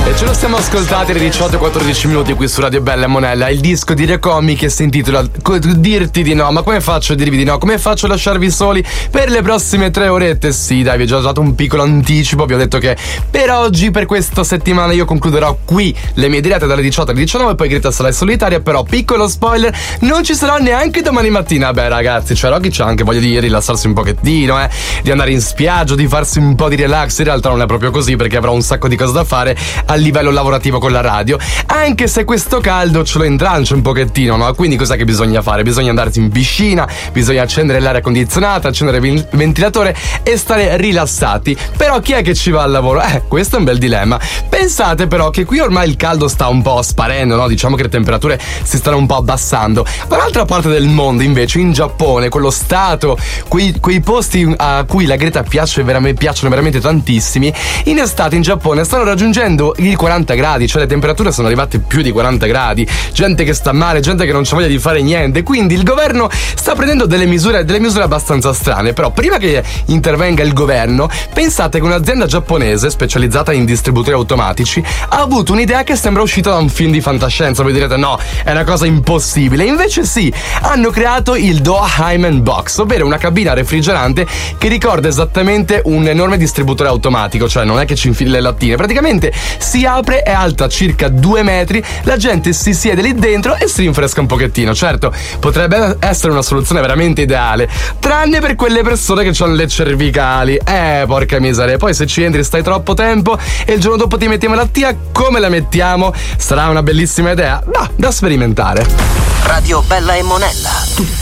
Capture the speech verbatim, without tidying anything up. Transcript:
E ce lo siamo ascoltati alle diciotto e quattordici minuti qui su Radio Bella e Monella. Il disco di Recomi che si intitola Dirti di no. Ma come faccio a dirvi di no? Come faccio a lasciarvi soli per le prossime tre orette? Sì, dai, vi ho già dato un piccolo anticipo. Vi ho detto che per oggi, per questa settimana, io concluderò qui le mie dirette dalle diciotto alle diciannove. Poi Greta sarà solitaria. Però, piccolo spoiler, non ci sarò neanche domani mattina. Beh, ragazzi, cioè Rocky c'ha anche voglia di rilassarsi un pochettino, eh di andare in spiaggia, di farsi un po' di relax. In realtà non è proprio così, perché avrà un sacco di cose da fare a livello lavorativo con la radio, anche se questo caldo ce lo intrancia un pochettino, no? Quindi cos'è che bisogna fare? Bisogna andarsi in piscina, bisogna accendere l'aria condizionata, accendere il ventilatore e stare rilassati. Però chi è che ci va al lavoro? Eh, questo è un bel dilemma. Pensate però che qui ormai il caldo sta un po' sparendo, no? Diciamo che le temperature si stanno un po' abbassando. Dall'altra parte del mondo, invece, in Giappone, quello stato, quei, quei posti a cui la Greta piace veramente, piacciono veramente tantissimi, in estate in Giappone stanno raggiungendo i quaranta gradi, cioè le temperature sono arrivate più di quaranta gradi, gente che sta male, gente che non c'ha voglia di fare niente. Quindi il governo sta prendendo delle misure delle misure abbastanza strane. Però prima che intervenga il governo, pensate che un'azienda giapponese specializzata in distributori automatici ha avuto un'idea che sembra uscita da un film di fantascienza. Voi direte no, è una cosa impossibile. Invece sì, hanno creato il Dohaimen Box, ovvero una cabina refrigerante che ricorda esattamente un enorme distributore automatico. Cioè non è che ci infili le lattine, praticamente si apre, è alta circa due metri, la gente si siede lì dentro e si rinfresca un pochettino. Certo, potrebbe essere una soluzione veramente ideale, tranne per quelle persone che hanno le cervicali. Eh, porca miseria. Poi se ci entri stai troppo tempo e il giorno dopo ti mettiamo la lattina, come la mettiamo? Sarà una bellissima idea? No, da sperimentare. Radio Bella e Monella.